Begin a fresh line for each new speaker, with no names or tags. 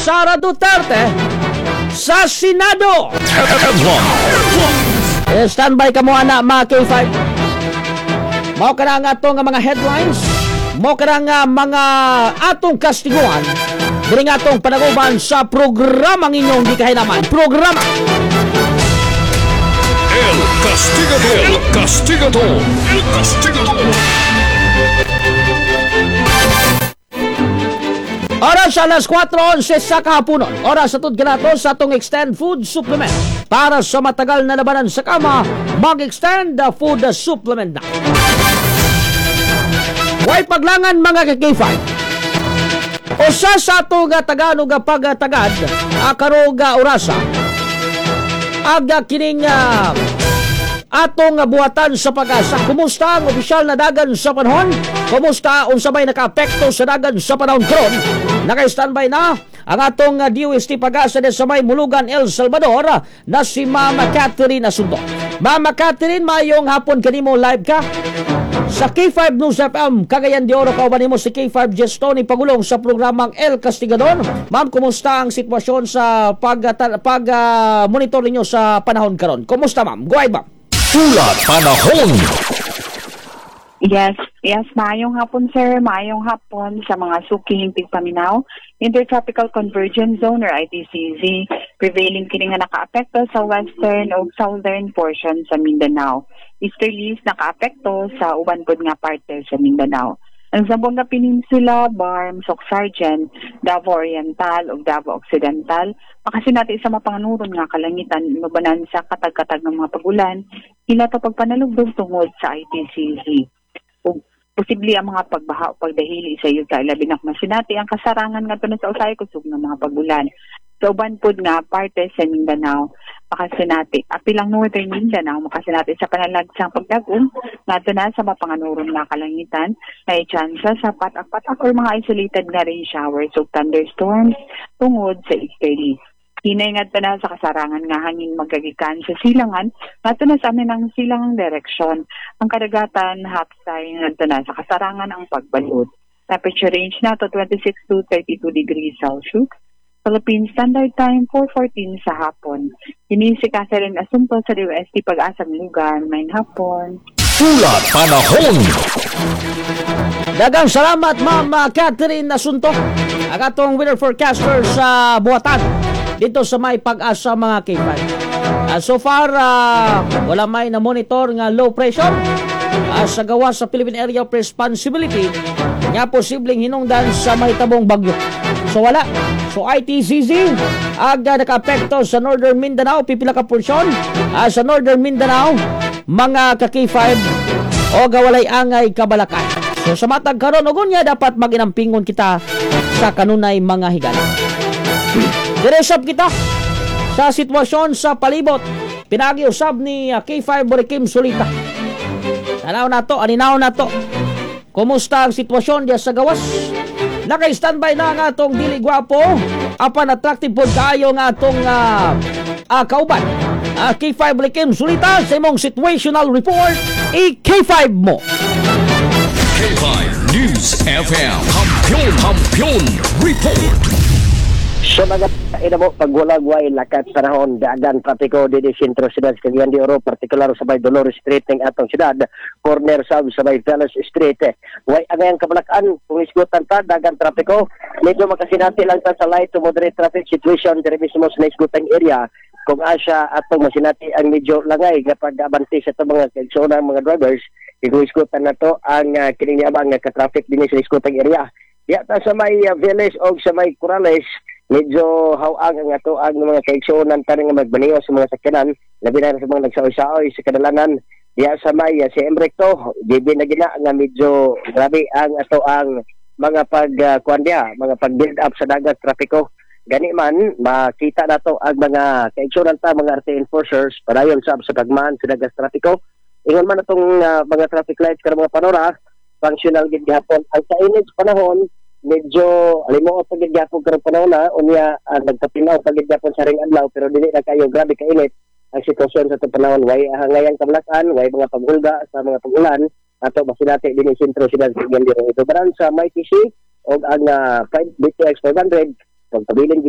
Sara Duterte sa Senado. Standby ka mo ana mga K5. Mao ka na nga itong mga headlines. Mao ka na nga mga atong kastiguan. Dili nga itong panaguban sa programang inyong di kahinaman. Programa
El Castigador. El Castigador. El Castigador.
Oras alas 4:11 sa kahaponon. Oras atod kanato sa atong extend food supplement. Para sa matagal na labanan sa kama, mag-extend the food supplement na. Way paglangan mga ka-K5. Usa sa ato nga Tagalog pagtagad, karuga orasa. Aga kining atong buhatan sa pag-asa. Kumusta ang opisyal na dagan sa panahon? Kumusta unsabay naka-apekto sa dagan sa panahon karon? Naka-standby na ang atong DOST pag-asa sa may Mulugan, El Salvador na si Mama Catherine Asunto. Mama Catherine, mayong hapon kanimo, live ka sa K5 News FM Cagayan de Oro. Kauban nimo si K5 Gestoni Pagulong sa programang El Castigador. Ma'am, kumusta ang sitwasyon sa monitor ninyo sa panahon karon? Kumusta ma'am? Go ahead ma'am.
Ulat Panahon.
Yes, maayong hapon sir, maayong hapon sa mga suking tigpaminaw. Intertropical Convergence Zone or ITCZ, prevailing kini nga nakaapekto sa western o southern portion sa Mindanao. Easterlies nakaapekto sa uban pod nga parte sa Mindanao. Ang Zamboanga Peninsula, Barm, Soc-Sargent, Davao Oriental ug Davao Occidental, makasinati sa mapanganuron nga kalangitan mabanan sa katag-katag ng mga pagulan, ila to pagpanalugdog tungod sa ITCZ. Ug posible ang mga pagbaha o pagdahili sa iyo sa labi na masinati ang kasarangan nga tunod sa usay kusog ng mga pagulan. Sa uban pod nga parte sa Mindanao, makasinati apilang northern Mindanao makasinati sa panalagsang pagdagom ngadto na sa mapanganuron nga kalangitan may tsansa sa patak-patak or mga isolated nga rain showers o thunderstorms tungod sa easterly. Hinay ngadto na sa kasarangan nga hangin magagikan sa silangan ngadto na sa amin ang silangang direksyon. Ang kadagatan hapsay ngadto na sa kasarangan ang pagbalud. Temperature range na to 26 to 32 degrees Celsius. Philippine Standard Time 4:14 sa hapon. Kini si Catherine Asunto sa DOST Pag-asang Lugar. Main hapon.
Ulat Panahon.
Dagang salamat Ma'am Catherine Asunto. Ang atong weather forecaster sa buhatan dito sa may Pag-asa mga K5. So far, wala may na-monitor nga low pressure sa gawa sa Philippine Area of Responsibility nga posibleng hinungdan sa mahitabong bagyo. So wala. So ITCZ aga naka-apekto sa Northern Mindanao, pipila ka porsyon sa Northern Mindanao, mga ka-K5 o gawalay angay kabalakan. So sa matag karon ugonya dapat maginampingon kita sa kanunay mga higala. Diresab kita sa sitwasyon sa palibot. Pinagi-usab ni K5 Borikim Solita. Tanaw na to, aninaw na to. Kumusta ang sitwasyon diya sa gawas? Naka-standby na nga atong dili gwapo, apan attractive po kayo nga atong kauban. K5 Borikim Solita sa imong situational report, K5 mo.
K5 News FM. Kampiyon Report.
So mga mo pagwalagway lakat panahon dagan trapiko didi sentro siyudad sa Cagayan de Oro, partikular sa may Dolores Street ng atong siyudad, corner sa may Velas Street. Way angayang kabalakan kung isgutan ta dagan trapiko, medyo makasinati lang ta sa light to moderate traffic situation diri mismo sa isgutang area. Kung asya atong masinati ang medyo langay kapag abante sa itong mga kaigsoonang mga drivers, isgutan na to ang kining niabang nga ka-traffic din sa isgutang area. Yata sa may Velas o sa may Corrales, medyo hawang ang ato ang mga kaigsuonan kaning magbaniyo sa mga sakyanan, labi na sa mga nagsaoy-saoy sa kadalanan. Diya sa may si Emrecto, GB na gina nga medyo grabe ang ato ang mga mga pag-build up sa dagat trapiko. Gani man makita nato ang mga kaigsuonan ta mga RT enforcers padayon sa pagman sa dagat trapiko. Ingon man atong mga traffic lights kada mga panora functional gid gihapon. Ang kainit panahon medyo alimuot pag gyapon karong panahon na unya nagkapinaw pag gyapon sa ring adlaw pero dili na kayo grabe kainit ang sitwasyon sa itong panahon. Way hangayang kabalakan, way mga paghulga sa mga pag-ulan ato masinati din yung sentro sila sa Cagayan de Oro. Ito baran sa MyTC o ang 5 BTX 500 pagpabilin